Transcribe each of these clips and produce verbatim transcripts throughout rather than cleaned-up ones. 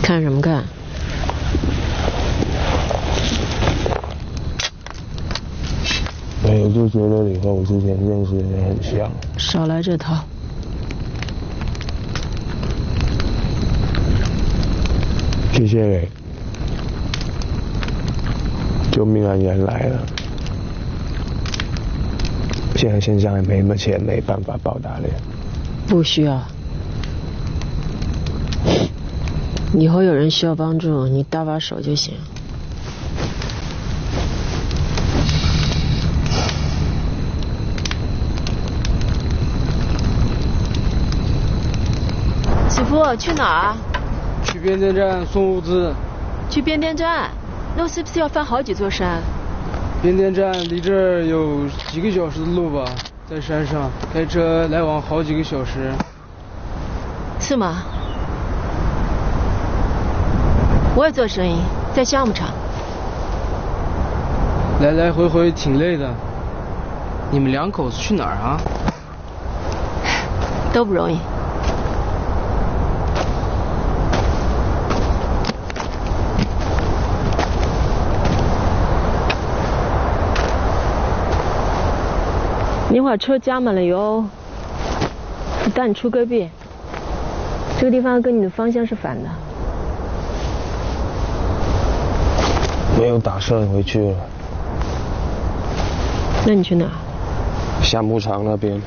看什么看？ 没有，就觉得你和我之前认识的人很像。 少来这套。 谢谢你。救命恩人来了。现在身上也没什么钱，没办法报答你。 不需要。以后有人需要帮助，你搭把手就行。师傅，去哪儿？ 去变电站送物资。 去变电站？那是不是要翻好几座山？ 变电站离这儿有几个小时的路吧，在山上，开车来往好几个小时。 是吗？我也做生意，在项目厂。 来来回回挺累的。你们两口子去哪儿啊？ 都不容易。你把车加满了油，我带你出戈壁。这个地方跟你的方向是反的。 没有打算回去了。 那你去哪？ 项目场那边。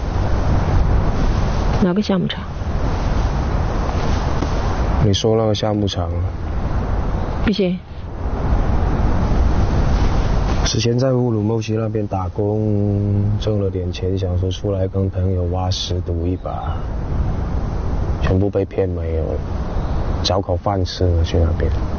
哪个项目场？ 你说那个项目场。 不行。 之前在乌鲁木齐那边打工，挣了点钱，想说出来跟朋友挖石赌一把，全部被骗没有了，找口饭吃了去那边。